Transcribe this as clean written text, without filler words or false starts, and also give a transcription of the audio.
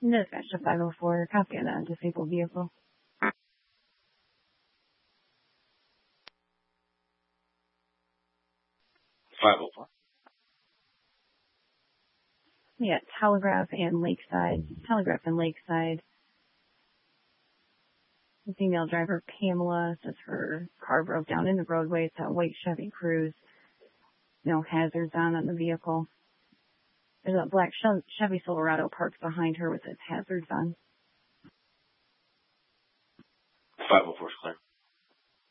Dispatch to 504, copy on a disabled vehicle. 504. Yeah, Telegraph and Lakeside. The female driver, Pamela, says her car broke down in the roadway. It's a white Chevy Cruze. No hazards on the vehicle. There's a black Chevy Silverado parked behind her with its hazards on. 504 is clear.